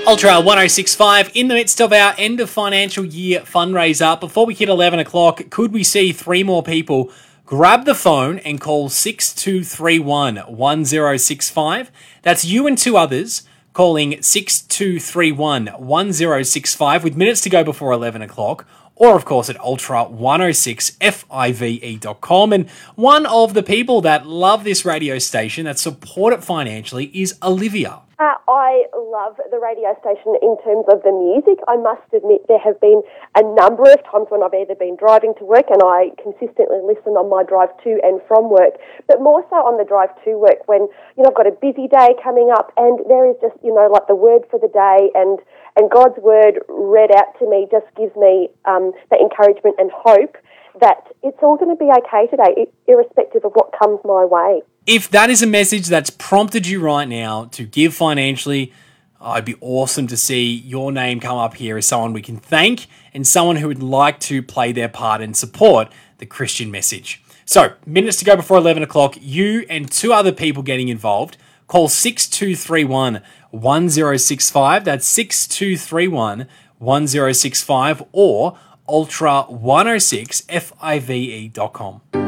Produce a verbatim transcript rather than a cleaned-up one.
Ultra one oh six point five in the midst of our end of financial year fundraiser. Before we hit eleven o'clock, could we see three more people grab the phone and call six two three one, one oh six five? That's you and two others calling six two three one, one oh six five with minutes to go before eleven o'clock. Or, of course, at ultra one oh six five dot com. And one of the people that love this radio station, that support it financially, is Olivia. Uh, I love the radio station in terms of the music. I must admit there have been a number of times when I've either been driving to work, and I consistently listen on my drive to and from work, but more so on the drive to work when, you know, I've got a busy day coming up and there is just, you know, like the word for the day and, and God's word read out to me just gives me um, that encouragement and hope that it's all going to be okay today, irrespective of what comes my way. If that is a message that's prompted you right now to give financially, oh, it'd be awesome to see your name come up here as someone we can thank and someone who would like to play their part and support the Christian message. So, minutes to go before eleven o'clock, you and two other people getting involved, call six two three one, one oh six five, that's six two three one, one oh six five, or ultra one oh six five dot com.